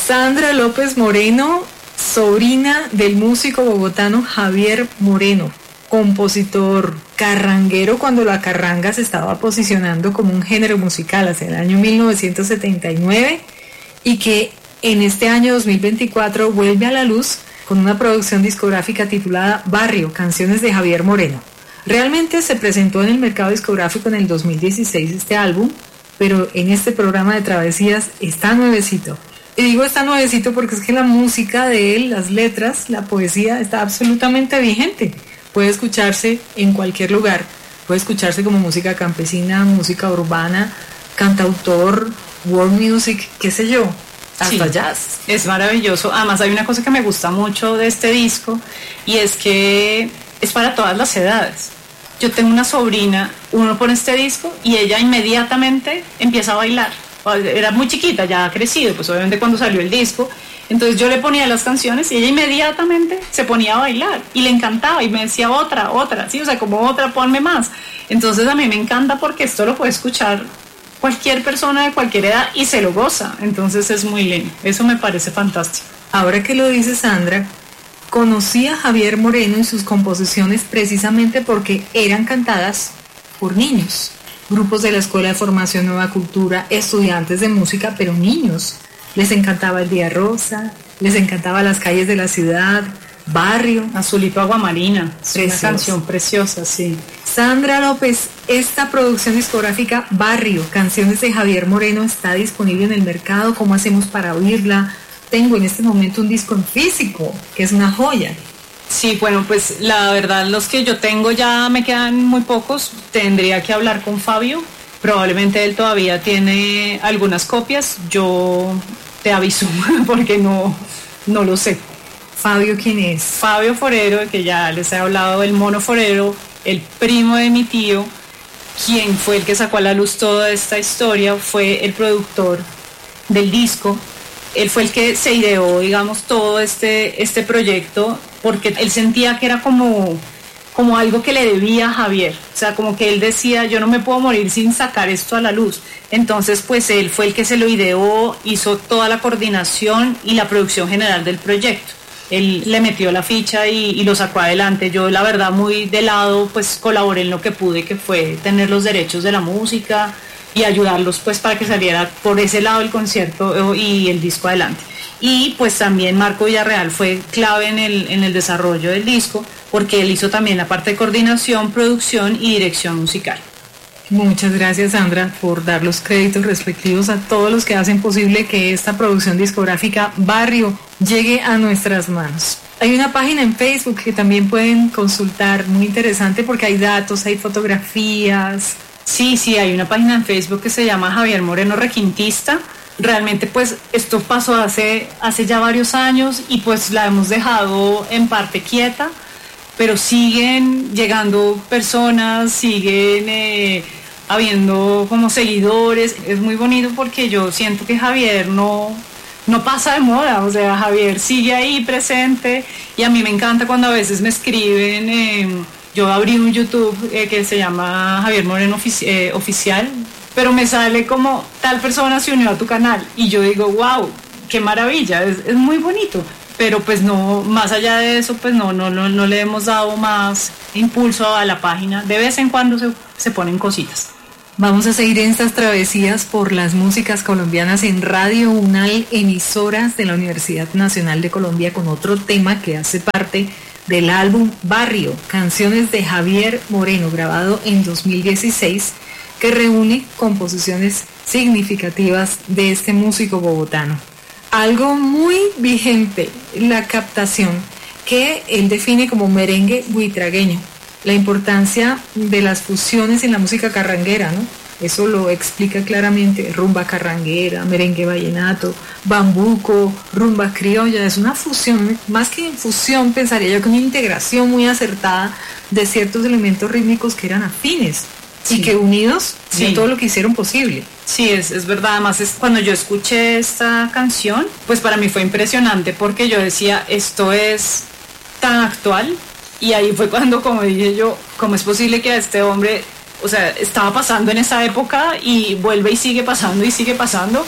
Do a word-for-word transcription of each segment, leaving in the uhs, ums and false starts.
Sandra López Moreno, sobrina del músico bogotano Javier Moreno, compositor carranguero cuando la carranga se estaba posicionando como un género musical hacia el año mil novecientos setenta y nueve y que en este año dos mil veinticuatro vuelve a la luz con una producción discográfica titulada Barrio, canciones de Javier Moreno. Realmente se presentó en el mercado discográfico en el dos mil dieciséis este álbum, pero en este programa de Travesías está nuevecito. Y digo está nuevecito porque es que la música de él, las letras, la poesía está absolutamente vigente. Puede escucharse en cualquier lugar, puede escucharse como música campesina, música urbana, cantautor, world music, qué sé yo, hasta sí, jazz. Es maravilloso. Además hay una cosa que me gusta mucho de este disco y es que es para todas las edades. Yo tengo una sobrina, uno pone este disco y ella inmediatamente empieza a bailar. Era muy chiquita, ya ha crecido, pues obviamente cuando salió el disco. Entonces yo le ponía las canciones y ella inmediatamente se ponía a bailar y le encantaba y me decía otra, otra, sí, o sea, como otra, ponme más. Entonces a mí me encanta porque esto lo puede escuchar cualquier persona de cualquier edad y se lo goza. Entonces es muy lindo, eso me parece fantástico. Ahora que lo dice Sandra, conocí a Javier Moreno y sus composiciones precisamente porque eran cantadas por niños, grupos de la Escuela de Formación Nueva Cultura, estudiantes de música, pero niños. Les encantaba El Día Rosa, les encantaba Las Calles de la Ciudad, Barrio, Azulito Aguamarina, es una canción preciosa, sí. Sandra López, esta producción discográfica Barrio, canciones de Javier Moreno, está disponible en el mercado. ¿Cómo hacemos para oírla? Tengo en este momento un disco en físico, que es una joya. Sí, bueno, pues la verdad los que yo tengo ya me quedan muy pocos. Tendría que hablar con Fabio. Probablemente él todavía tiene algunas copias. Yo te aviso porque no, no lo sé. ¿Fabio quién es? Fabio Forero, que ya les he hablado, el Mono Forero, el primo de mi tío, quien fue el que sacó a la luz toda esta historia, fue el productor del disco. Él fue el que se ideó, digamos, todo este, este proyecto, porque él sentía que era como, como algo que le debía a Javier. O sea, como que él decía, yo no me puedo morir sin sacar esto a la luz. Entonces, pues él fue el que se lo ideó, hizo toda la coordinación y la producción general del proyecto. Él le metió la ficha y, y lo sacó adelante. Yo, la verdad, muy de lado, pues colaboré en lo que pude, que fue tener los derechos de la música y ayudarlos pues para que saliera por ese lado el concierto y el disco adelante. Y pues también Marco Villarreal fue clave en el, en el desarrollo del disco, porque él hizo también la parte de coordinación, producción y dirección musical. Muchas gracias, Sandra, por dar los créditos respectivos a todos los que hacen posible que esta producción discográfica Barrio llegue a nuestras manos. Hay una página en Facebook que también pueden consultar, muy interesante porque hay datos, hay fotografías. Sí, sí, hay una página en Facebook que se llama Javier Moreno Requintista. Realmente pues esto pasó hace, hace ya varios años y pues la hemos dejado en parte quieta, pero siguen llegando personas, siguen eh, habiendo como seguidores. Es muy bonito porque yo siento que Javier no, no pasa de moda, o sea, Javier sigue ahí presente y a mí me encanta cuando a veces me escriben... Eh, Yo abrí un YouTube eh, que se llama Javier Moreno Ofici- eh, Oficial, pero me sale como tal persona se unió a tu canal y yo digo, wow, qué maravilla, es, es muy bonito. Pero pues no, más allá de eso, pues no, no, no, no le hemos dado más impulso a la página. De vez en cuando se, se ponen cositas. Vamos a seguir en estas travesías por las músicas colombianas en Radio UNAL, emisoras de la Universidad Nacional de Colombia, con otro tema que hace parte del álbum Barrio, canciones de Javier Moreno, grabado en dos mil dieciséis, que reúne composiciones significativas de este músico bogotano. Algo muy vigente, la captación, que él define como merengue buitragueño, la importancia de las fusiones en la música carranguera, ¿no? Eso lo explica claramente, rumba carranguera, merengue vallenato, bambuco, rumba criolla. Es una fusión, más que fusión, pensaría yo que una integración muy acertada de ciertos elementos rítmicos que eran afines, sí, y que unidos sí, todo lo que hicieron posible. Sí, es, es verdad. Además, es, cuando yo escuché esta canción, pues para mí fue impresionante porque yo decía, esto es tan actual, y ahí fue cuando, como dije yo, ¿cómo es posible que a este hombre... O sea, estaba pasando en esa época y vuelve y sigue pasando y sigue pasando?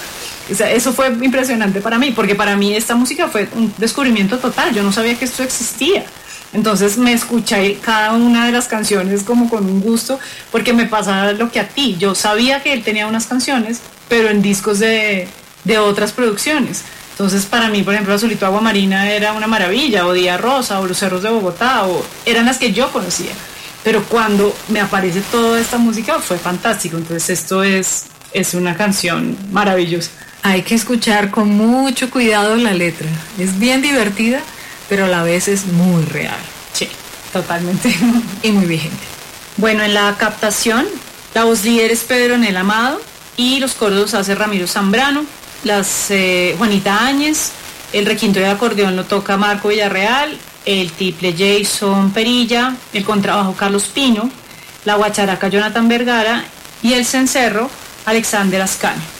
O sea, eso fue impresionante para mí, porque para mí esta música fue un descubrimiento total. Yo no sabía que esto existía. Entonces me escuché cada una de las canciones como con un gusto, porque me pasaba lo que a ti. Yo sabía que él tenía unas canciones, pero en discos de, de otras producciones. Entonces para mí, por ejemplo, Azulito Agua Marina era una maravilla, o Día Rosa, o Los Cerros de Bogotá, o eran las que yo conocía. Pero cuando me aparece toda esta música fue fantástico. Entonces esto es, es una canción maravillosa. Hay que escuchar con mucho cuidado la letra. Es bien divertida, pero a la vez es muy real. Sí, totalmente. Y muy vigente. Bueno, en la captación, la voz líder es Pedro Nel Amado y los coros los hace Ramiro Zambrano, las eh, Juanita Áñez, el requinto de acordeón lo toca Marco Villarreal, el tiple Jason Perilla, el contrabajo Carlos Pino, la guacharaca Jonathan Vergara y el cencerro Alexander Ascanio.